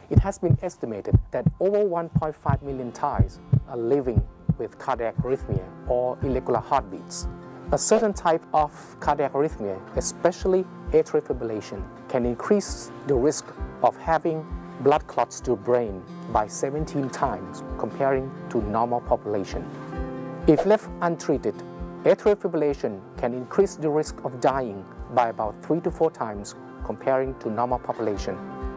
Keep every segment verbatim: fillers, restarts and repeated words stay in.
It has been estimated that over one point five million Thais are living with cardiac arrhythmia or irregular heartbeats. A certain type of cardiac arrhythmia, especially atrial fibrillation, can increase the risk of having blood clots to the brain by seventeen times comparing to normal population. If left untreated, atrial fibrillation can increase the risk of dying by about three to four times comparing to normal population.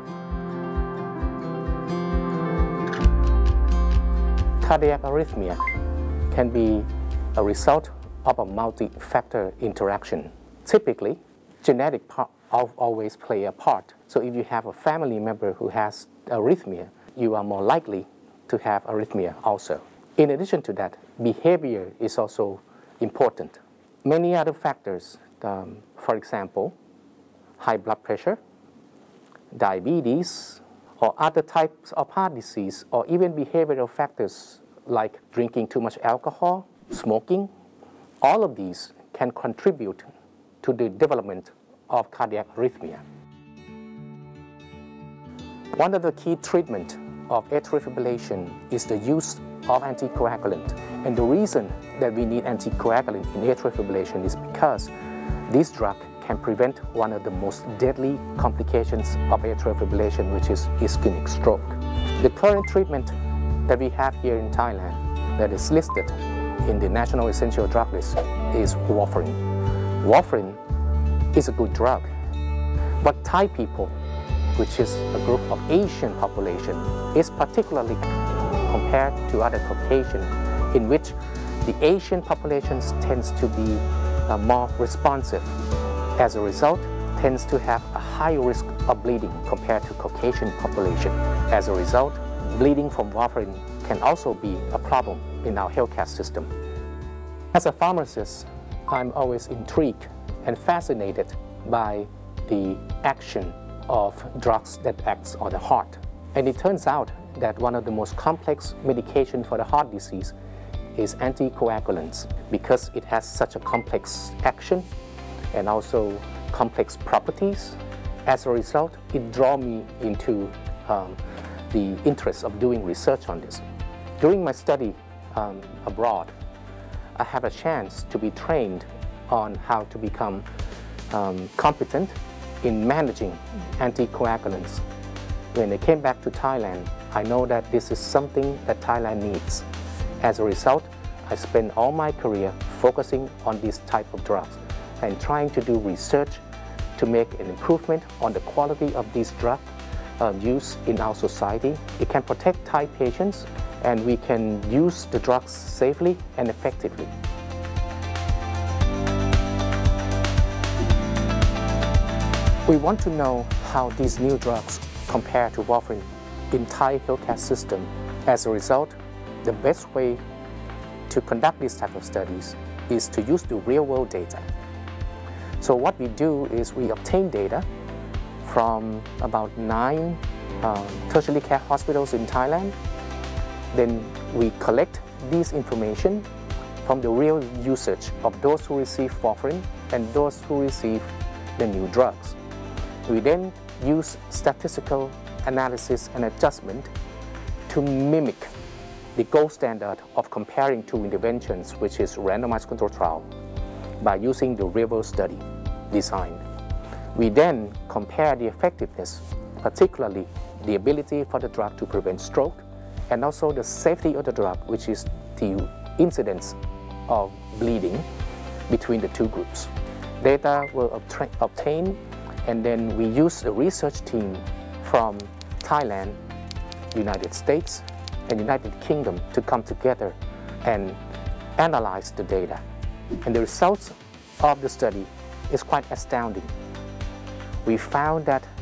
Cardiac arrhythmia can be a result of a multi-factor interaction. Typically, genetic part always play a part. So if you have a family member who has arrhythmia, you are more likely to have arrhythmia also. In addition to that, behavior is also important. Many other factors, um, for example, high blood pressure, diabetes, or other types of heart disease, or even behavioral factors like drinking too much alcohol, smoking, all of these can contribute to the development of cardiac arrhythmia. One of the key treatments of atrial fibrillation is the use of anticoagulant. And the reason that we need anticoagulant in atrial fibrillation is because this drug can prevent one of the most deadly complications of atrial fibrillation, which is ischemic stroke. The current treatment that we have here in Thailand that is listed in the National Essential Drug List is warfarin. Warfarin is a good drug, but Thai people, which is a group of Asian population, is particularly compared to other Caucasian, in which the Asian populations tends to be uh, more responsive. As a result, tends to have a high risk of bleeding compared to Caucasian population. As a result, bleeding from warfarin can also be a problem in our healthcare system. As a pharmacist, I'm always intrigued and fascinated by the action of drugs that acts on the heart. And it turns out that one of the most complex medications for the heart disease is anticoagulants, because it has such a complex action and also complex properties. As a result, it drew me into um, the interest of doing research on this. During my study um, abroad, I have a chance to be trained on how to become um, competent in managing anticoagulants. When I came back to Thailand, I know that this is something that Thailand needs. As a result, I spent all my career focusing on this type of drugs and trying to do research to make an improvement on the quality of this drug uh, used in our society. It can protect Thai patients, and we can use the drugs safely and effectively. We want to know how these new drugs compare to warfarin in Thai healthcare system. As a result, the best way to conduct this type of studies is to use the real-world data. So what we do is we obtain data from about nine um, tertiary care hospitals in Thailand. Then we collect this information from the real usage of those who receive warfarin and those who receive the new drugs. We then use statistical analysis and adjustment to mimic the gold standard of comparing two interventions, which is randomized controlled trial, by using the real-world study design. We then compare the effectiveness, particularly the ability for the drug to prevent stroke, and also the safety of the drug, which is the incidence of bleeding between the two groups. Data were obtained, and then we use a research team from Thailand, United States, and United Kingdom to come together and analyze the data. And the results of the study is quite astounding. We found that